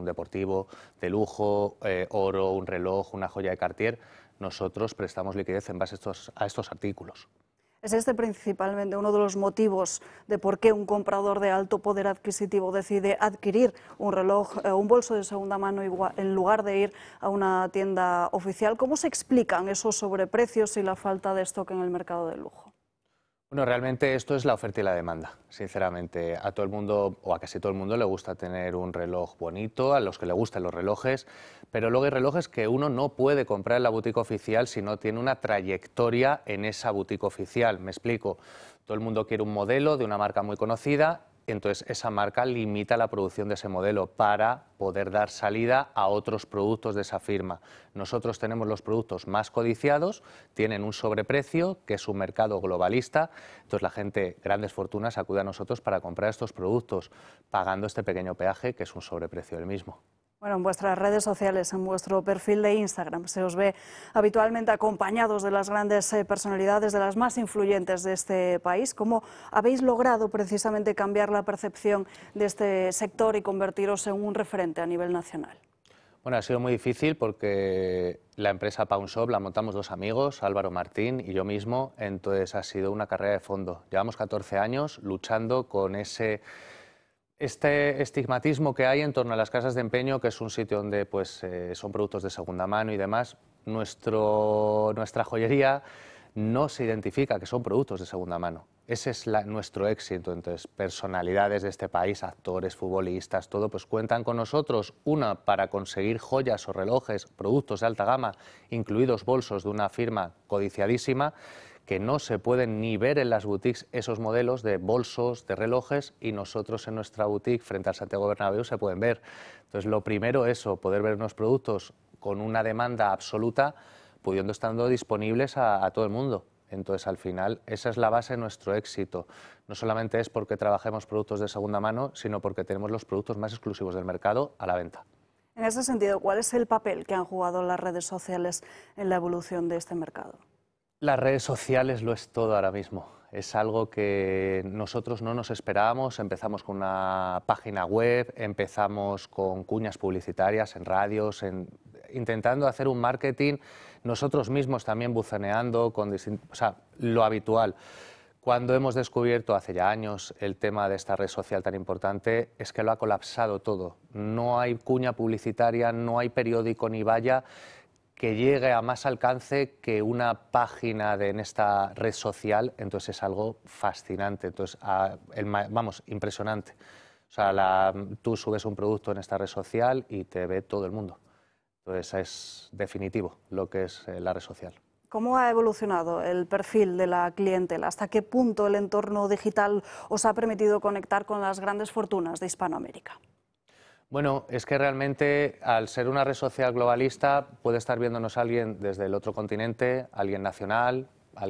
un deportivo de lujo, oro, un reloj, una joya de Cartier, nosotros prestamos liquidez en base a estos artículos. ¿Es este principalmente uno de los motivos de por qué un comprador de alto poder adquisitivo decide adquirir un reloj, un bolso de segunda mano en lugar de ir a una tienda oficial? ¿Cómo se explican esos sobreprecios y la falta de stock en el mercado del lujo? Bueno, realmente esto es la oferta y la demanda. Sinceramente, a todo el mundo, o a casi todo el mundo, le gusta tener un reloj bonito, a los que le gustan los relojes, pero luego hay relojes que uno no puede comprar en la boutique oficial si no tiene una trayectoria en esa boutique oficial. Me explico, todo el mundo quiere un modelo de una marca muy conocida, entonces esa marca limita la producción de ese modelo para poder dar salida a otros productos de esa firma. Nosotros tenemos los productos más codiciados, tienen un sobreprecio, que es un mercado globalista, entonces la gente, grandes fortunas, acude a nosotros para comprar estos productos, pagando este pequeño peaje, que es un sobreprecio del mismo. Bueno, en vuestras redes sociales, en vuestro perfil de Instagram, se os ve habitualmente acompañados de las grandes personalidades, de las más influyentes de este país. ¿Cómo habéis logrado precisamente cambiar la percepción de este sector y convertiros en un referente a nivel nacional? Bueno, ha sido muy difícil porque la empresa Pawn Shop la montamos dos amigos, Álvaro Martín y yo mismo, entonces ha sido una carrera de fondo. Llevamos 14 años luchando con este estigmatismo que hay en torno a las casas de empeño, que es un sitio donde pues, son productos de segunda mano y demás. Nuestra joyería no se identifica que son productos de segunda mano. Ese es nuestro éxito. Entonces, personalidades de este país, actores, futbolistas, todo, pues cuentan con nosotros, una, para conseguir joyas o relojes, productos de alta gama, incluidos bolsos de una firma codiciadísima, que no se pueden ni ver en las boutiques esos modelos de bolsos, de relojes, y nosotros en nuestra boutique frente al Santiago Bernabéu se pueden ver. Entonces, lo primero es eso, poder ver unos productos con una demanda absoluta, pudiendo estando disponibles a todo el mundo. Entonces, al final, esa es la base de nuestro éxito. No solamente es porque trabajemos productos de segunda mano, sino porque tenemos los productos más exclusivos del mercado a la venta. En ese sentido, ¿cuál es el papel que han jugado las redes sociales en la evolución de este mercado? Las redes sociales lo es todo ahora mismo. Es algo que nosotros no nos esperábamos. Empezamos con una página web, empezamos con cuñas publicitarias en radios, intentando hacer un marketing, nosotros mismos también buceneando con lo habitual. Cuando hemos descubierto hace ya años el tema de esta red social tan importante, es que lo ha colapsado todo. No hay cuña publicitaria, no hay periódico ni valla que llegue a más alcance que una página en esta red social, entonces es algo fascinante, entonces, vamos, impresionante. O sea, tú subes un producto en esta red social y te ve todo el mundo. Entonces es definitivo lo que es la red social. ¿Cómo ha evolucionado el perfil de la clientela? ¿Hasta qué punto el entorno digital os ha permitido conectar con las grandes fortunas de Hispanoamérica? Bueno, es que realmente al ser una red social globalista puede estar viéndonos alguien desde el otro continente, alguien nacional,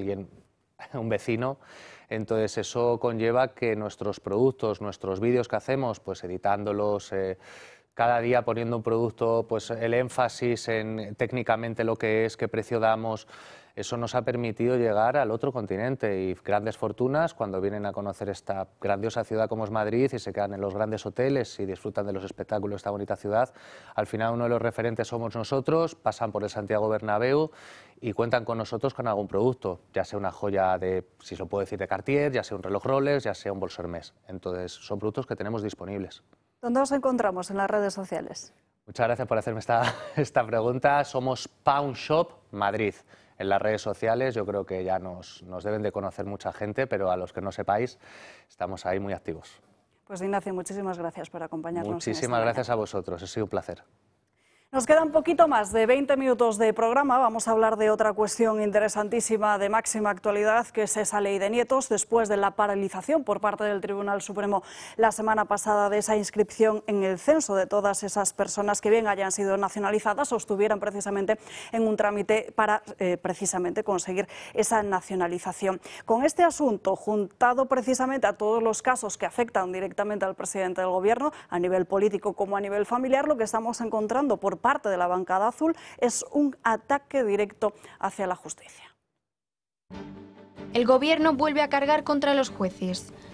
un vecino. Entonces eso conlleva que nuestros productos, nuestros vídeos que hacemos, pues editándolos, cada día poniendo un producto, pues el énfasis en técnicamente lo que es, qué precio damos, eso nos ha permitido llegar al otro continente y grandes fortunas cuando vienen a conocer esta grandiosa ciudad como es Madrid y se quedan en los grandes hoteles y disfrutan de los espectáculos de esta bonita ciudad. Al final uno de los referentes somos nosotros, pasan por el Santiago Bernabéu y cuentan con nosotros con algún producto, ya sea una joya de, si se puede decir, de Cartier, ya sea un reloj Rolex, ya sea un bolso Hermès. Entonces son productos que tenemos disponibles. ¿Dónde os encontramos en las redes sociales? Muchas gracias por hacerme esta pregunta. Somos Pawn Shop Madrid. En las redes sociales yo creo que ya nos deben de conocer mucha gente, pero a los que no sepáis, estamos ahí muy activos. Pues Ignacio, muchísimas gracias por acompañarnos. Muchísimas gracias a vosotros, ha sido un placer. Nos queda un poquito más de 20 minutos de programa. Vamos a hablar de otra cuestión interesantísima de máxima actualidad, que es esa ley de nietos, después de la paralización por parte del Tribunal Supremo la semana pasada de esa inscripción en el censo de todas esas personas que bien hayan sido nacionalizadas o estuvieran precisamente en un trámite para precisamente conseguir esa nacionalización. Con este asunto, juntado precisamente a todos los casos que afectan directamente al presidente del Gobierno, a nivel político como a nivel familiar, lo que estamos encontrando por parte de la bancada azul es un ataque directo hacia la justicia. El Gobierno vuelve a cargar contra los jueces.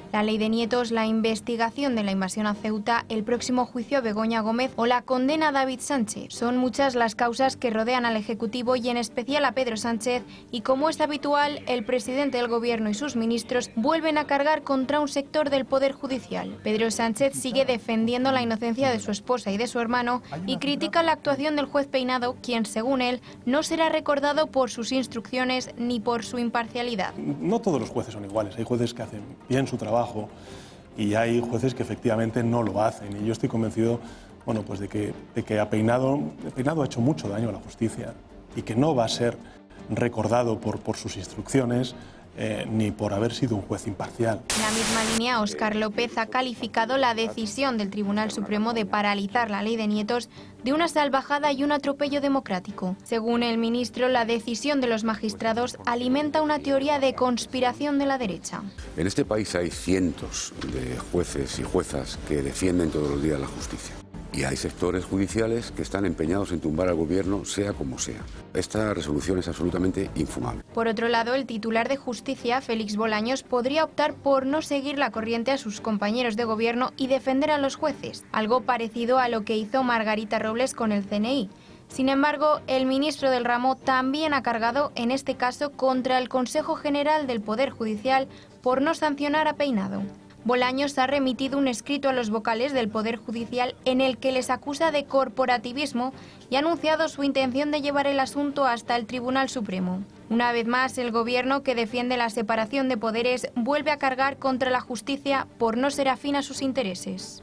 La ley de nietos, la investigación de la invasión a Ceuta, el próximo juicio a Begoña Gómez o la condena a David Sánchez. Son muchas las causas que rodean al Ejecutivo y en especial a Pedro Sánchez, y como es habitual, el presidente del Gobierno y sus ministros vuelven a cargar contra un sector del Poder Judicial. Pedro Sánchez sigue defendiendo la inocencia de su esposa y de su hermano y critica la actuación del juez Peinado, quien, según él, no será recordado por sus instrucciones ni por su imparcialidad. No todos los jueces son iguales, hay jueces que hacen bien su trabajo y hay jueces que efectivamente no lo hacen. Y yo estoy convencido, bueno, pues de que Peinado ha hecho mucho daño a la justicia y que no va a ser recordado por sus instrucciones ni por haber sido un juez imparcial. En la misma línea, Óscar López ha calificado la decisión del Tribunal Supremo de paralizar la ley de nietos de una salvajada y un atropello democrático. Según el ministro, la decisión de los magistrados alimenta una teoría de conspiración de la derecha. En este país hay cientos de jueces y juezas que defienden todos los días la justicia. Y hay sectores judiciales que están empeñados en tumbar al gobierno, sea como sea. Esta resolución es absolutamente infumable. Por otro lado, el titular de Justicia, Félix Bolaños, podría optar por no seguir la corriente a sus compañeros de gobierno y defender a los jueces, algo parecido a lo que hizo Margarita Robles con el CNI. Sin embargo, el ministro del ramo también ha cargado, en este caso, contra el Consejo General del Poder Judicial por no sancionar a Peinado. Bolaños ha remitido un escrito a los vocales del Poder Judicial en el que les acusa de corporativismo y ha anunciado su intención de llevar el asunto hasta el Tribunal Supremo. Una vez más, el Gobierno, que defiende la separación de poderes, vuelve a cargar contra la justicia por no ser afín a sus intereses.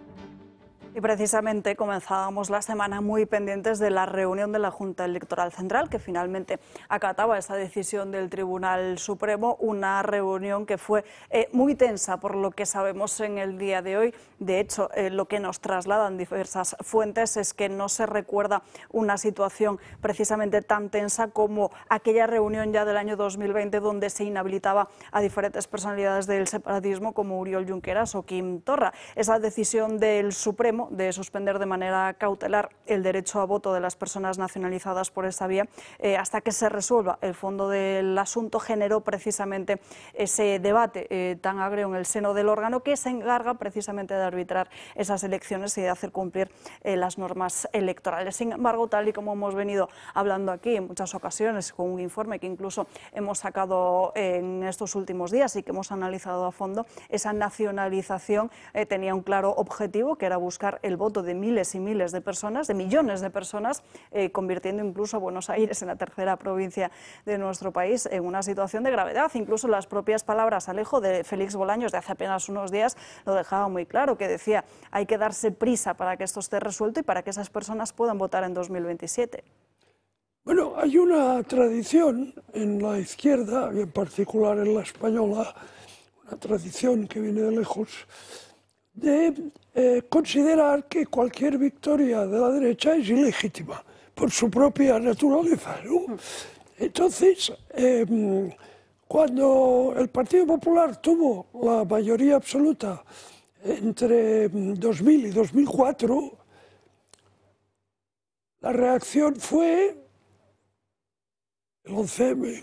Y precisamente comenzábamos la semana muy pendientes de la reunión de la Junta Electoral Central, que finalmente acataba esa decisión del Tribunal Supremo, una reunión que fue muy tensa por lo que sabemos en el día de hoy. De hecho, lo que nos trasladan diversas fuentes es que no se recuerda una situación precisamente tan tensa como aquella reunión ya del año 2020 donde se inhabilitaba a diferentes personalidades del separatismo como Oriol Junqueras o Quim Torra. Esa decisión del Supremo de suspender de manera cautelar el derecho a voto de las personas nacionalizadas por esa vía hasta que se resuelva el fondo del asunto generó precisamente ese debate tan agrio en el seno del órgano que se encarga precisamente de arbitrar esas elecciones y de hacer cumplir las normas electorales. Sin embargo, tal y como hemos venido hablando aquí en muchas ocasiones con un informe que incluso hemos sacado en estos últimos días y que hemos analizado a fondo, esa nacionalización tenía un claro objetivo, que era buscar el voto de miles y miles de personas, de millones de personas, convirtiendo incluso a Buenos Aires, en la tercera provincia de nuestro país, en una situación de gravedad. Incluso las propias palabras, Alejo, de Félix Bolaños de hace apenas unos días lo dejaba muy claro, que decía hay que darse prisa para que esto esté resuelto y para que esas personas puedan votar en 2027. Bueno, hay una tradición en la izquierda, y en particular en la española, una tradición que viene de lejos, de considerar que cualquier victoria de la derecha es ilegítima por su propia naturaleza, ¿no? Entonces, cuando el Partido Popular tuvo la mayoría absoluta entre 2000 y 2004, la reacción fue el 11M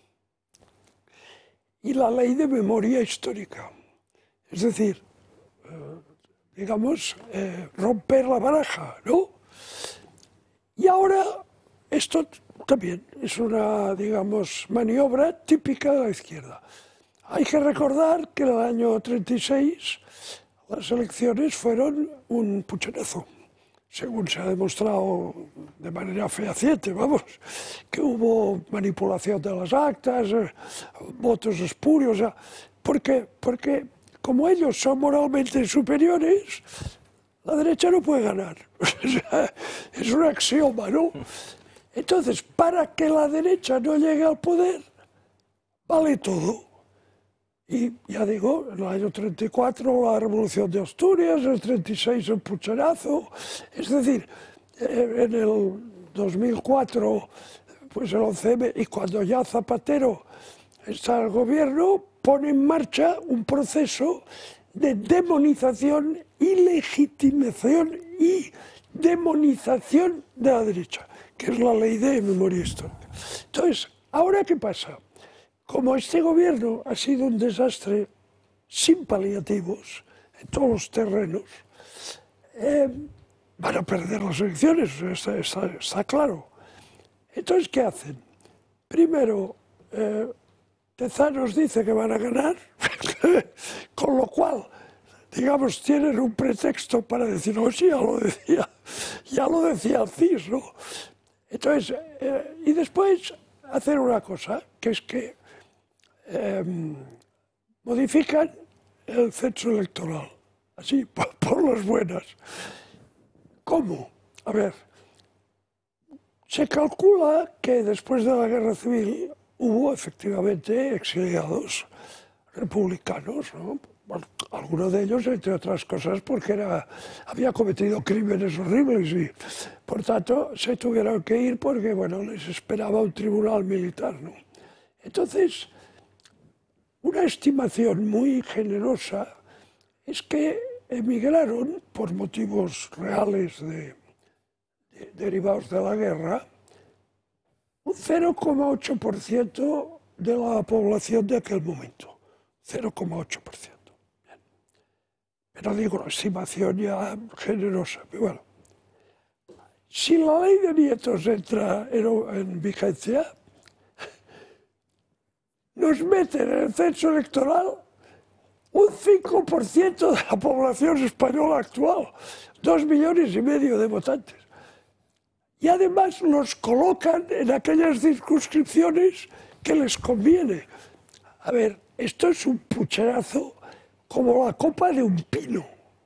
y la ley de memoria histórica. Es decir, digamos, romper la baraja, ¿no? Y ahora esto también es una, digamos, maniobra típica de la izquierda. Hay que recordar que en el año 36 las elecciones fueron un pucherazo, según se ha demostrado de manera fehaciente, vamos, que hubo manipulación de las actas, votos espurios, o sea, porque como ellos son moralmente superiores, la derecha no puede ganar. Es un axioma, ¿no? Entonces, para que la derecha no llegue al poder, vale todo. Y ya digo, en el año 34 la Revolución de Asturias, en el 36 el pucherazo, es decir, en el 2004 pues el 11M, y cuando ya Zapatero está al gobierno, pone en marcha un proceso de demonización y legitimación y demonización de la derecha, que es la ley de memoria histórica. Entonces, ¿ahora qué pasa? Como este gobierno ha sido un desastre sin paliativos, en todos los terrenos, van a perder las elecciones, está claro. Entonces, ¿qué hacen? Primero, Tezanos dice que van a ganar, con lo cual, digamos, tienen un pretexto para decir, no, sí, ya lo decía el CIS, ¿no? Entonces, y después hacer una cosa, que es que modifican el censo electoral, así, por las buenas. ¿Cómo? A ver, se calcula que después de la Guerra Civil hubo efectivamente exiliados republicanos, ¿no? Bueno, algunos de ellos, entre otras cosas, porque había cometido crímenes horribles y, por tanto, se tuvieron que ir porque, bueno, les esperaba un tribunal militar, ¿no? Entonces, una estimación muy generosa es que emigraron por motivos reales derivados de la guerra un 0,8% de la población de aquel momento. 0,8%. Pero digo, una estimación ya generosa. Pero bueno, si la ley de nietos entra en vigencia, nos meten en el censo electoral un 5% de la población española actual, 2,5 millones de votantes. Y además los colocan en aquellas circunscripciones que les conviene. A ver, esto es un pucherazo como la copa de un pino.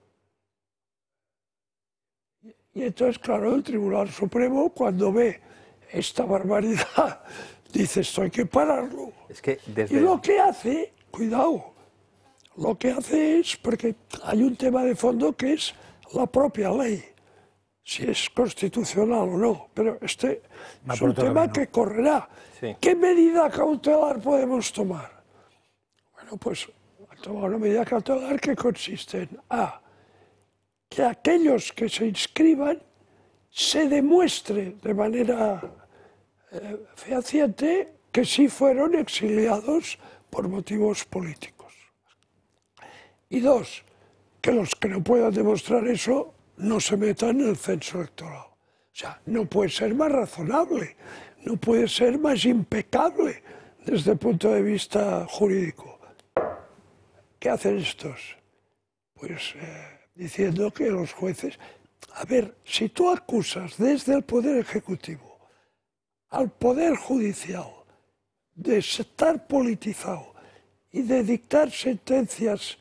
Y entonces, claro, el Tribunal Supremo, cuando ve esta barbaridad, dice, esto hay que pararlo. Es que Y lo que hace, cuidado, lo que hace es, porque hay un tema de fondo que es la propia ley, si es constitucional o no, pero este es un tema que correrá. Sí. ¿Qué medida cautelar podemos tomar? Bueno, pues tomar una medida cautelar que consiste en A, que aquellos que se inscriban se demuestre de manera fehaciente que sí fueron exiliados por motivos políticos. Y 2, que los que no puedan demostrar eso no se metan en el censo electoral. O sea, no puede ser más razonable, no puede ser más impecable desde el punto de vista jurídico. ¿Qué hacen estos? Pues diciendo que los jueces... A ver, si tú acusas desde el Poder Ejecutivo al Poder Judicial de estar politizado y de dictar sentencias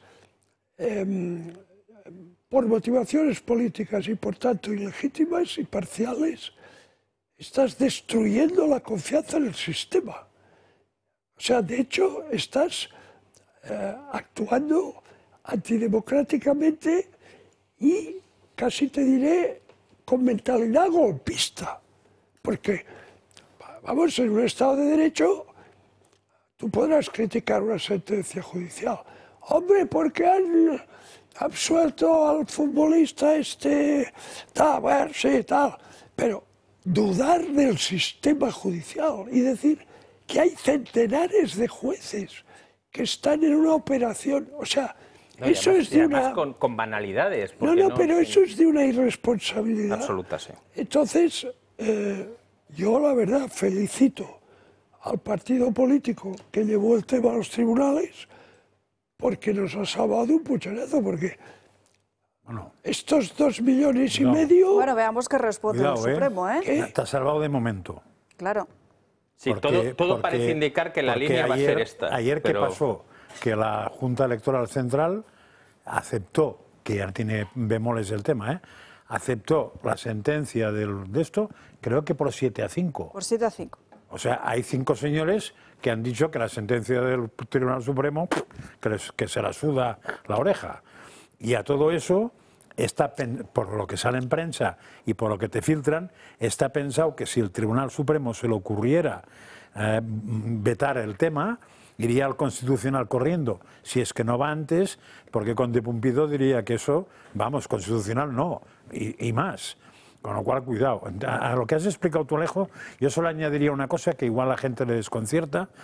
por motivaciones políticas y por tanto ilegítimas y parciales, estás destruyendo la confianza en el sistema. O sea, de hecho, estás actuando antidemocráticamente y casi te diré con mentalidad golpista. Porque, vamos, en un Estado de Derecho, tú podrás criticar una sentencia judicial. Hombre, porque han absuelto al futbolista tal, bueno, sí, tal. Pero dudar del sistema judicial y decir que hay centenares de jueces que están en una operación, o sea, no, eso además, es de una... con banalidades. No, pero eso es de una irresponsabilidad. Absoluta, sí. Entonces, yo la verdad felicito al partido político que llevó el tema a los tribunales porque nos ha salvado un pucherazo, porque estos 2,5 millones... Bueno, veamos qué responde el Supremo, ¿eh? Te ha salvado de momento. Claro. Sí, todo parece indicar que la línea va a ser esta. Ayer, ¿qué pasó? Que la Junta Electoral Central aceptó, que ya tiene bemoles el tema, aceptó la sentencia de esto, creo que por 7-5. Por 7-5. O sea, hay 5 señores que han dicho que la sentencia del Tribunal Supremo que se la suda la oreja. Y a todo eso, por lo que sale en prensa y por lo que te filtran, está pensado que si el Tribunal Supremo se le ocurriera vetar el tema, iría al Constitucional corriendo. Si es que no va antes, porque Conde Pumpido diría que eso, vamos, constitucional no, y más. Con lo cual, cuidado. A lo que has explicado tú, Alejo, yo solo añadiría una cosa que igual a la gente le desconcierta,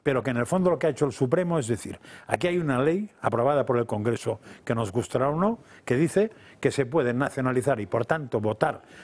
pero que en el fondo lo que ha hecho el Supremo es decir, aquí hay una ley aprobada por el Congreso, que nos gustará o no, que dice que se pueden nacionalizar y por tanto votar